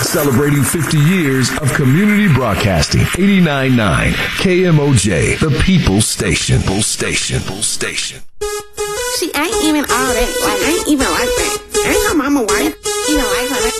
Celebrating 50 years of community broadcasting. 89.9 KMOJ, the People's Station. She ain't even all that. Like, ain't even like that. Ain't her mama wife. You know, like her.